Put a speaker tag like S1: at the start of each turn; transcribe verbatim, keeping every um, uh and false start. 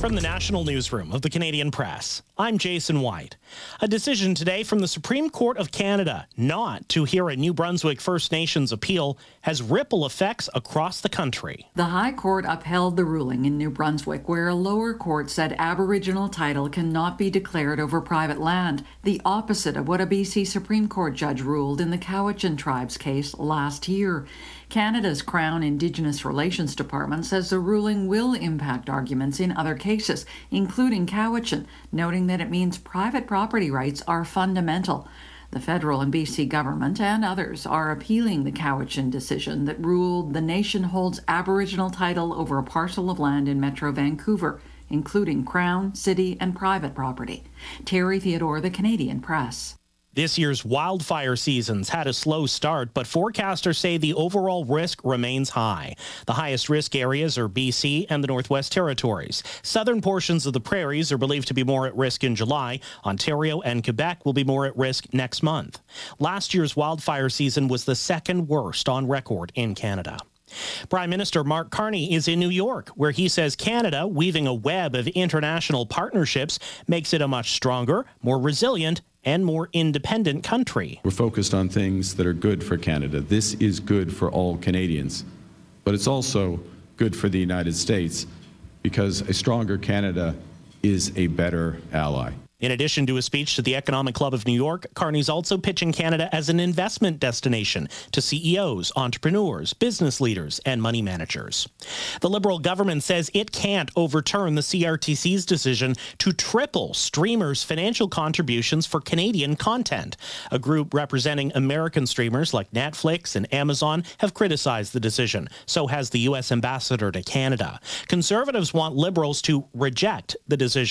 S1: From the National Newsroom of the Canadian Press, I'm Jason White. A decision today from the Supreme Court of Canada not to hear a New Brunswick First Nations appeal has ripple effects across the country.
S2: The High Court upheld the ruling in New Brunswick, where a lower court said Aboriginal title cannot be declared over private land, the opposite of what a B C Supreme Court judge ruled in the Cowichan Tribes case last year. Canada's Crown Indigenous Relations Department says the ruling will impact arguments in other cases, including Cowichan, noting that it means private property rights are fundamental. The federal and B C government and others are appealing the Cowichan decision that ruled the nation holds Aboriginal title over a parcel of land in Metro Vancouver, including Crown, city, and private property. Terry Theodore, The Canadian Press.
S1: This year's wildfire season's had a slow start, but forecasters say the overall risk remains high. The highest risk areas are B C and the Northwest Territories. Southern portions of the prairies are believed to be more at risk in July. Ontario and Quebec will be more at risk next month. Last year's wildfire season was the second worst on record in Canada. Prime Minister Mark Carney is in New York, where he says Canada, weaving a web of international partnerships, makes it a much stronger, more resilient, and more independent country.
S3: We're focused on things that are good for Canada. This is good for all Canadians, but it's also good for the United States because a stronger Canada is a better ally.
S1: In addition to a speech to the Economic Club of New York, Carney's also pitching Canada as an investment destination to C E Os, entrepreneurs, business leaders, and money managers. The Liberal government says it can't overturn the C R T C's decision to triple streamers' financial contributions for Canadian content. A group representing American streamers like Netflix and Amazon have criticized the decision. So has the U S ambassador to Canada. Conservatives want Liberals to reject the decision.